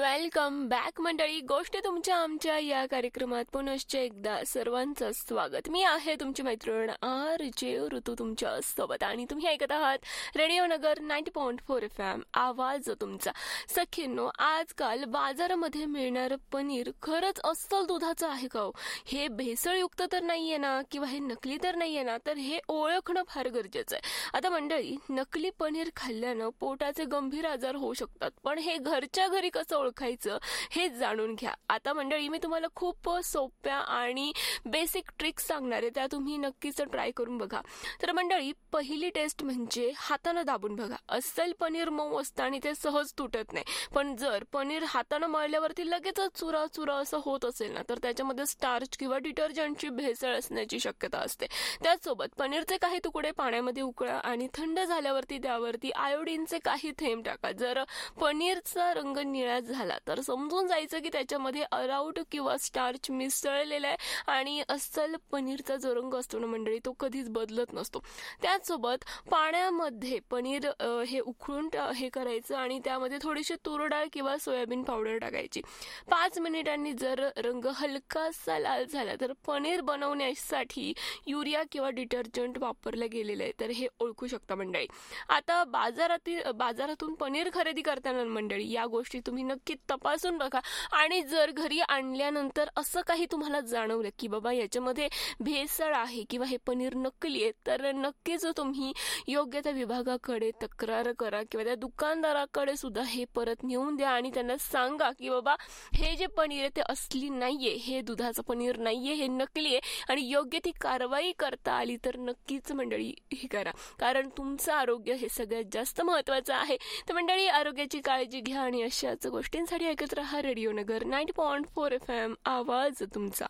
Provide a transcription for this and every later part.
Welcome back मंडळी. गोष्ट तुमच्या आमच्या या कार्यक्रमात पुनश्च एकदा सर्वांचं स्वागत. मी आहे तुमची मैत्रीण RJ ऋतू तुमच्या सोबत आणि तुम्ही ऐकत आहात रेडिओ नगर 90.4 FM आवाज तुमचा. सखींनो, आजकाल बाजारामध्ये मिळणारं पनीर खरंच अस्सल दुधाचं आहे का हो? हे भेसळयुक्त तर नाहीये ना, किंवा हे नकली तर नाहीये ना, तर हे ओळखणं फार गरजेचं आहे. आता मंडळी, नकली पनीर खाल्ल्यानं पोटाचे गंभीर आजार होऊ शकतात, पण हे घरच्या घरी कसं ओळखायचं हे जाणून घ्या. आता मंडळी, मी तुम्हाला खूप सोप्या आणि बेसिक ट्रिक्स सांगणार आहे, त्या तुम्ही नक्कीच ट्राय करून बघा. तर मंडळी, पहिली टेस्ट म्हणजे हातानं दाबून बघा. अस्सल पनीर मऊ असतं आणि ते सहज तुटत नाही, पण जर पनीर हातानं मळल्यावरती लगेचच चुरा चुरा असं होत असेल ना, तर त्याच्यामध्ये स्टार्च किंवा डिटर्जंटची भेसळ असण्याची शक्यता असते. त्याचसोबत पनीरचे काही तुकडे पाण्यामध्ये उकळा आणि थंड झाल्यावरती त्यावरती आयोडीनचे काही थेंब टाका. जर पनीरचा रंग निळा झाला तर समजून जायचं की त्याच्यामध्ये अराऊट किंवा स्टार्च मिसळलेला आहे आणि अस्सल पनीरचा जो रंग असतो ना मंडळी, तो कधीच बदलत नसतो. त्याचसोबत पाण्यामध्ये पनीर हे उकळून हे करायचं आणि त्यामध्ये थोडीशी तूर डाळ किंवा सोयाबीन पावडर टाकायची. 5 मिनिटांनी जर रंग हलकासा लाल झाला तर पनीर बनवण्यासाठी युरिया किंवा डिटर्जंट वापरलं गेलेलं आहे, तर हे ओळखू शकता मंडळी. आता बाजारातून पनीर खरेदी करताना मंडळी, या गोष्टी तुम्ही नक्की तपासून बघा. आणि जर घरी आणल्यानंतर असं काही तुम्हाला जाणवलं की बाबा याच्यामध्ये भेसळ आहे किंवा हे पनीर नकली आहे, तर नक्कीच तुम्ही योग्य त्या विभागाकडे तक्रार करा किंवा त्या दुकानदाराकडे सुद्धा हे परत नेऊन द्या आणि त्यांना सांगा की बाबा हे जे पनीर आहे ते असली नाहीये, हे दुधाचं पनीर नाहीये, हे नकली आहे. आणि योग्य ती कारवाई करता आली तर नक्कीच मंडळी हे करा, कारण तुमचं आरोग्य हे सगळ्यात जास्त महत्वाचं आहे. तर मंडळी, आरोग्याची काळजी घ्या आणि अशाच गोष्टींसाठी ऐकत राहा रेडिओ नगर 90.4 FM आवाज तुमचा.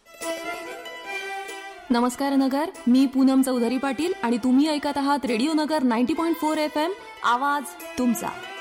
नमस्कार नगर, मी पूनम चौधरी पाटील आणि तुम्ही ऐकत आहात रेडिओ नगर 90.4 FM आवाज तुमचा.